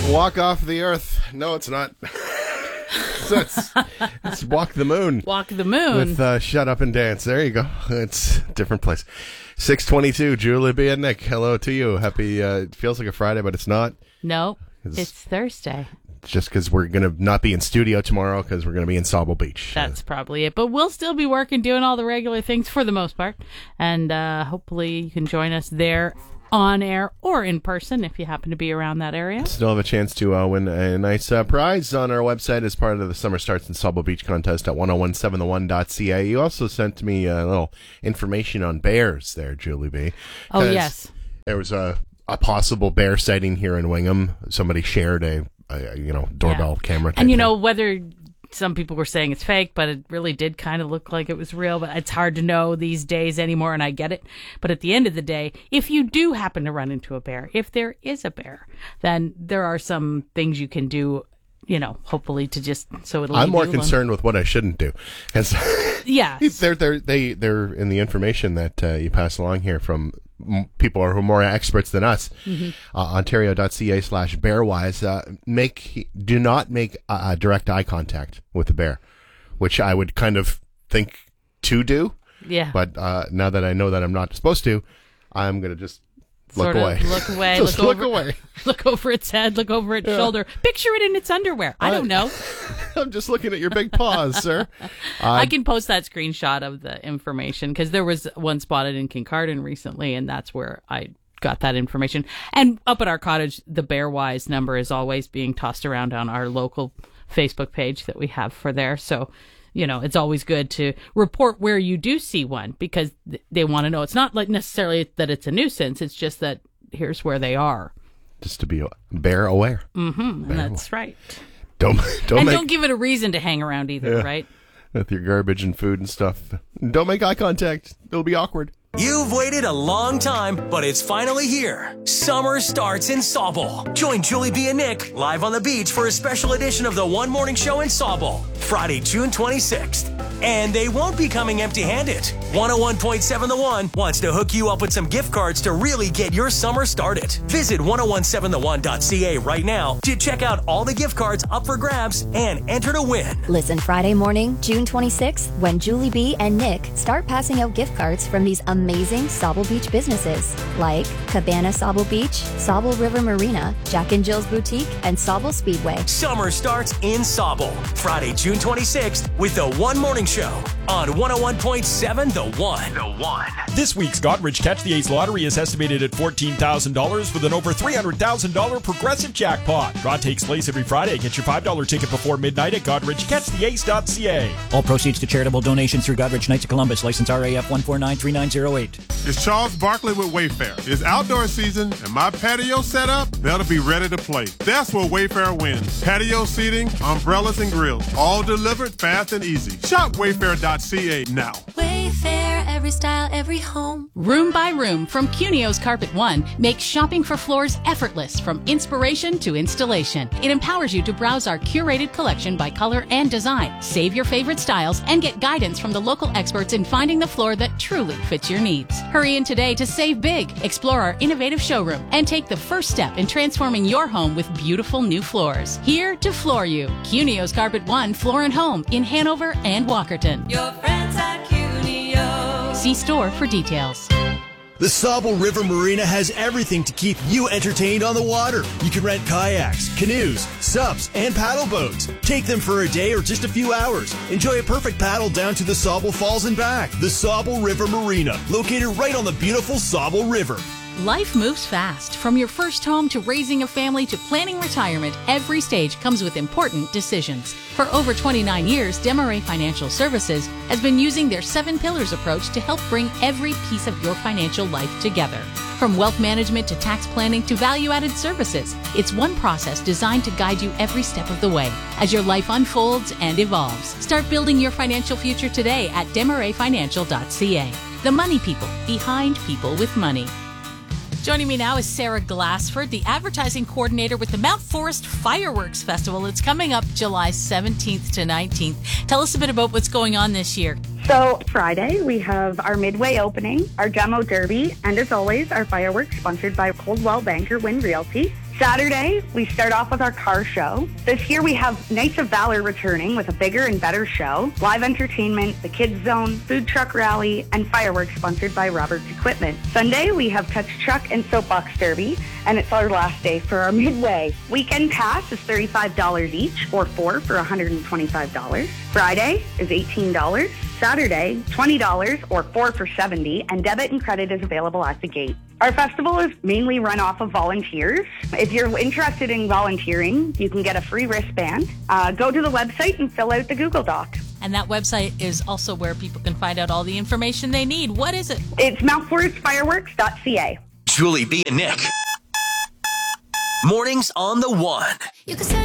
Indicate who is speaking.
Speaker 1: Walk off the earth. No, it's not. It's Walk the Moon.
Speaker 2: Walk the Moon.
Speaker 1: With Shut Up and Dance. There you go. It's a different place. 6:22, Julie B. and Nick. Hello to you. Happy, it feels like a Friday, but it's not.
Speaker 2: No, it's Thursday.
Speaker 1: Just because we're going to not be in studio tomorrow because we're going to be in Sauble Beach.
Speaker 2: That's probably it. But we'll still be working, doing all the regular things for the most part. And hopefully you can join us there on air or in person if you happen to be around that area.
Speaker 1: Still have a chance to win a nice prize on our website as part of the Summer Starts in Sauble Beach contest at 1017theone.ca. You also sent me a little information on bears there, Julie B.
Speaker 2: Oh, yes.
Speaker 1: There was a possible bear sighting here in Wingham. Somebody shared a doorbell camera.
Speaker 2: And whether some people were saying it's fake, but it really did kind of look like it was real. But it's hard to know these days anymore, and I get it. But at the end of the day, if you do happen to run into a bear, if there is a bear, then there are some things you can do, hopefully to just so it'll.
Speaker 1: I'm more concerned with what I shouldn't do.
Speaker 2: Yeah,
Speaker 1: they're in the information that you pass along here from people who are more experts than us. Mm-hmm. Ontario.ca/bearwise. Do not make direct eye contact with the bear, which I would kind of think to do.
Speaker 2: Yeah.
Speaker 1: But now that I know that I'm not supposed to, I'm going to just look away.
Speaker 2: Look away.
Speaker 1: Just look away.
Speaker 2: Look over its head. Look over its shoulder. Picture it in its underwear. I don't know.
Speaker 1: I'm just looking at your big paws, sir.
Speaker 2: I can post that screenshot of the information because there was one spotted in Kincardine recently, and that's where I got that information. And up at our cottage, the Bearwise number is always being tossed around on our local Facebook page that we have for there. So, it's always good to report where you do see one because they want to know. It's not like necessarily that it's a nuisance. It's just that here's where they are.
Speaker 1: Just to be bear aware.
Speaker 2: Mm-hmm. And that's right.
Speaker 1: Don't
Speaker 2: give it a reason to hang around either, right?
Speaker 1: With your garbage and food and stuff. Don't make eye contact. It'll be awkward.
Speaker 3: You've waited a long time, but it's finally here. Summer starts in Sauble. Join Julie B. and Nick live on the beach for a special edition of the One Morning Show in Sauble, Friday, June 26th. And they won't be coming empty-handed. 101.7 The One wants to hook you up with some gift cards to really get your summer started. Visit 1017theone.ca right now to check out all the gift cards up for grabs and enter to win.
Speaker 4: Listen Friday morning, June 26th, when Julie B. and Nick start passing out gift cards from these amazing Sauble Beach businesses like Cabana Sauble Beach, Sauble River Marina, Jack and Jill's Boutique, and Sauble Speedway.
Speaker 3: Summer starts in Sauble, Friday, June 26th with the One Morning Show on 101.7 The One. The One.
Speaker 5: This week's Godrich Catch the Ace lottery is estimated at $14,000 with an over $300,000 progressive jackpot. Draw takes place every Friday. Get your $5 ticket before midnight at GodrichCatchTheAce.ca.
Speaker 6: All proceeds to charitable donations through Godrich Knights of Columbus. License RAF 1493908.
Speaker 7: It's Charles Barkley with Wayfair. It's outdoor season, and my patio set up, they'll be ready to play. That's where Wayfair wins. Patio seating, umbrellas, and grills. All delivered fast and easy. Shop Wayfair.ca now.
Speaker 8: Wayfair, every style, every home.
Speaker 9: Room by Room from Cunio's Carpet One makes shopping for floors effortless from inspiration to installation. It empowers you to browse our curated collection by color and design, save your favorite styles, and get guidance from the local experts in finding the floor that truly fits your needs. Hurry in today to save big, explore our innovative showroom, and take the first step in transforming your home with beautiful new floors. Here to floor you. Cunio's Carpet One Floor and Home in Hanover and Walkerton.
Speaker 8: Your friends at Cunio.
Speaker 9: See store for details.
Speaker 10: The Sauble River Marina has everything to keep you entertained on the water. You can rent kayaks, canoes, subs, and paddle boats. Take them for a day or just a few hours. Enjoy a perfect paddle down to the Sauble Falls and back. The Sauble River Marina, located right on the beautiful Sauble River.
Speaker 9: Life moves fast. From your first home to raising a family to planning retirement, every stage comes with important decisions. For over 29 years, Desmarais Financial Services has been using their 7 pillars approach to help bring every piece of your financial life together. From wealth management to tax planning to value-added services, it's one process designed to guide you every step of the way as your life unfolds and evolves. Start building your financial future today at Desmarais.ca. The money people behind people with money.
Speaker 2: Joining me now is Sarah Glassford, the advertising coordinator with the Mount Forest Fireworks Festival. It's coming up July 17th to 19th. Tell us a bit about what's going on this year.
Speaker 11: So Friday, we have our midway opening, our Demo Derby, and as always, our fireworks sponsored by Coldwell Banker Wind Realty. Saturday, we start off with our car show. This year we have Knights of Valor returning with a bigger and better show, live entertainment, the Kids Zone, food truck rally, and fireworks sponsored by Roberts Equipment. Sunday, we have Touch Truck and Soapbox Derby, and it's our last day for our midway. Weekend pass is $35 each, or 4 for $125. Friday is $18. Saturday, $20 or 4 for $70, and debit and credit is available at the gate. Our festival is mainly run off of volunteers. If you're interested in volunteering, you can get a free wristband. Go to the website and fill out the Google Doc.
Speaker 9: And that website is also where people can find out all the information they need. What is it?
Speaker 11: It's mountforestfireworks.ca.
Speaker 3: Julie B. and Nick. Mornings on the One.
Speaker 8: You can say